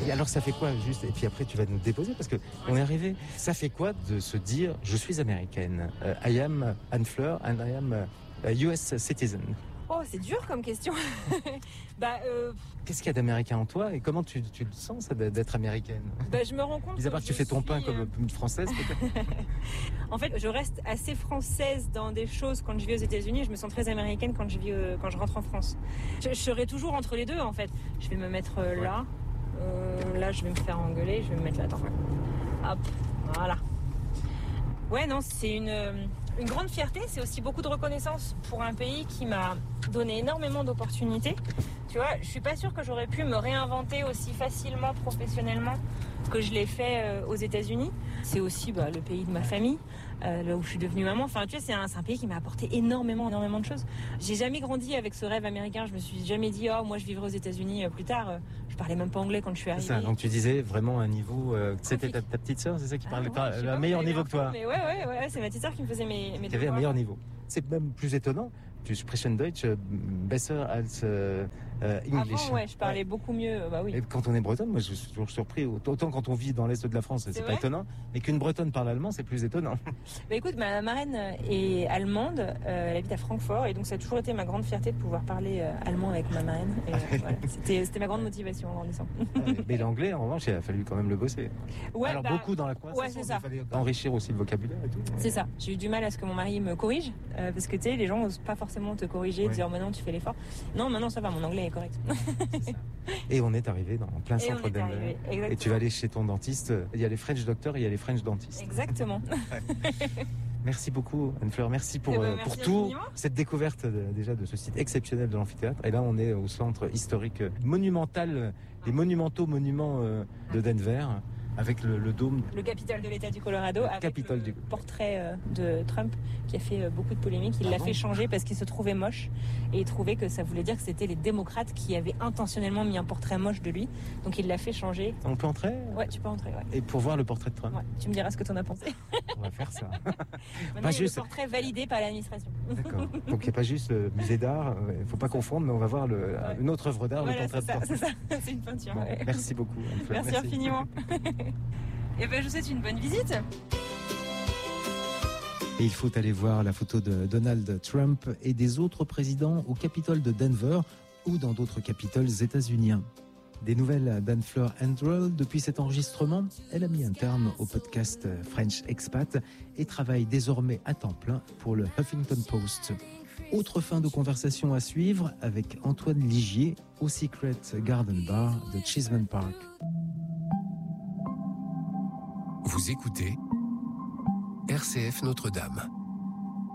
Et alors ça fait quoi juste? Et puis après tu vas nous déposer parce que on est arrivé. Ça fait quoi de se dire je suis américaine? I am Anne Fleur and I am a US citizen. Oh, c'est dur comme question. Qu'est-ce qu'il y a d'américain en toi et comment tu le sens ça, d'être américaine? Je me rends compte. Mis à part que tu fais ton pain comme une française peut-être. En fait, je reste assez française dans des choses quand je vis aux États-Unis. Je me sens très américaine quand je rentre en France. Je serai toujours entre les deux en fait. Je vais me mettre là. Là, je vais me faire engueuler. Je vais me mettre là. Attends. Hop, voilà. Ouais, non, c'est une grande fierté. C'est aussi beaucoup de reconnaissance pour un pays qui m'a donné énormément d'opportunités. Tu vois, je suis pas sûre que j'aurais pu me réinventer aussi facilement professionnellement que je l'ai fait aux États-Unis. C'est aussi le pays de ma famille, là où je suis devenue maman. Enfin, tu vois, c'est un pays qui m'a apporté énormément de choses. J'ai jamais grandi avec ce rêve américain. Je me suis jamais dit, moi, je vivrai aux États-Unis plus tard. Je parlais même pas anglais quand je suis arrivée. C'est ça. Donc tu disais vraiment un niveau. C'était ta petite sœur, c'est ça qui parlait un meilleur niveau que toi. Mais ouais, c'est ma petite sœur qui me faisait mes devoirs. Qui avait un meilleur niveau. C'est même plus étonnant. Tu sprechen Deutsch besser als English. Avant, je parlais beaucoup mieux. Oui. Et quand on est bretonne, moi je suis toujours surpris. Autant quand on vit dans l'est de la France, c'est pas étonnant. Mais qu'une bretonne parle allemand, c'est plus étonnant. Écoute, ma marraine est allemande. Elle habite à Francfort et donc ça a toujours été ma grande fierté de pouvoir parler allemand avec ma marraine. Et, voilà, c'était ma grande motivation en grandissant. Mais l'anglais, en revanche, il a fallu quand même le bosser. Ouais, alors beaucoup dans la conversation. Ouais, c'est ça. Il fallait enrichir aussi le vocabulaire et tout. C'est ça. J'ai eu du mal à ce que mon mari me corrige parce que tu sais, les gens n'osent pas forcément te corriger, dire maintenant tu fais l'effort. Non, maintenant ça va, mon anglais est correct. C'est ça. Et on est arrivé dans plein centre d'Anvers. Et tu vas aller chez ton dentiste. Il y a les French doctors et il y a les French dentistes. Exactement. Merci beaucoup Anne-Fleur, merci pour tout, cette découverte déjà de ce site exceptionnel de l'amphithéâtre. Et là on est au centre historique monumental, les monumentaux monuments de Denver, avec le dôme. Le Capitole de l'État du Colorado, avec le portrait de Trump qui a fait beaucoup de polémiques. Il l'a fait changer parce qu'il se trouvait moche et il trouvait que ça voulait dire que c'était les démocrates qui avaient intentionnellement mis un portrait moche de lui. Donc il l'a fait changer. On peut entrer ? Ouais, tu peux entrer. Ouais. Et pour voir le portrait de Trump ? Ouais, tu me diras ce que tu en as pensé. On va faire ça. Pas juste le portrait validé par l'administration. D'accord. Donc il n'y a pas juste musée d'art, il ne faut pas confondre, mais on va voir une autre œuvre d'art, le portrait de Trump. C'est ça, c'est une peinture. Bon, merci beaucoup. Merci infiniment. Et je vous souhaite une bonne visite. Et il faut aller voir la photo de Donald Trump et des autres présidents au Capitole de Denver ou dans d'autres capitoles états-uniens. Des nouvelles d'Anne-Fleur Andrell. Depuis cet enregistrement, elle a mis un terme au podcast French Expat et travaille désormais à temps plein pour le Huffington Post. Autre fin de conversation à suivre avec Antoine Ligier au Secret Garden Bar de Cheeseman Park. Vous écoutez RCF Notre-Dame.